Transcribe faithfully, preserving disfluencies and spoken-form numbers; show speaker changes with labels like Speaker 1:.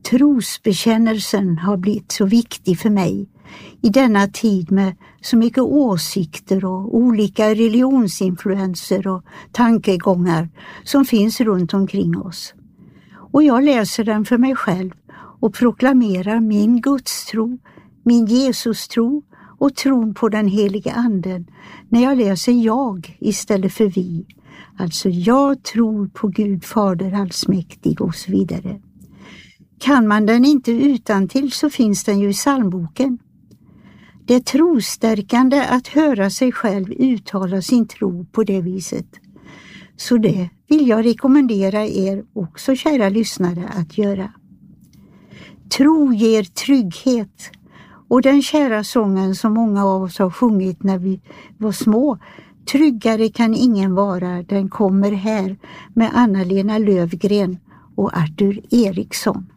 Speaker 1: Trosbekännelsen har blivit så viktig för mig i denna tid med så mycket åsikter och olika religionsinfluenser och tankegångar som finns runt omkring oss. Och jag läser den för mig själv och proklamerar min gudstro, min Jesus-tro och tron på den heliga anden när jag läser jag istället för vi. Alltså jag tror på Gud Fader allsmäktig och så vidare. Kan man den inte utantill så finns den ju i psalmboken. Det är trostärkande att höra sig själv uttala sin tro på det viset. Så det vill jag rekommendera er också, kära lyssnare, att göra. Tro ger trygghet, och den kära sången som många av oss har sjungit när vi var små, tryggare kan ingen vara, den kommer här, med Anna-Lena Lövgren och Arthur Eriksson.